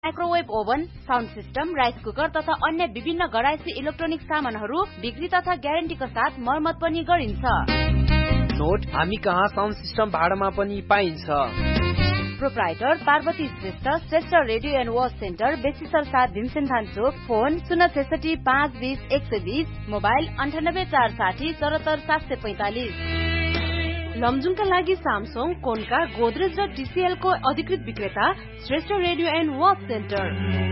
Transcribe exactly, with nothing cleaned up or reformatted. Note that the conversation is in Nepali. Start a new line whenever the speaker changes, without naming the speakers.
Microwave oven, sound system, rice cooker तथा अन्य विभिन्न गरायसी इलेक्ट्रोनिक सामानहरू बिक्री तथा ग्यारेन्टीको साथ मर्मत पनि गरिन्छ।
नोट, हामी कहाँ साउन्ड सिस्टम भाडामा पनि पाइन्छ।
Proprietor Parvati Shrestha, Shrestha radio and watch centre, बेसीसर सात भीमसेनथान चोक, फोन शून्य छैसठी पाँच बीस एक सय बीस, मोबाइल अन्ठानब्बे चार साठी चौहत्तर सात सय पैंतालिस। लमजुङका लागि सामसङ, कोन्का, गोदरेज र टिसिएल को अधिकृत विक्रेता Shrestha radio and watch centre.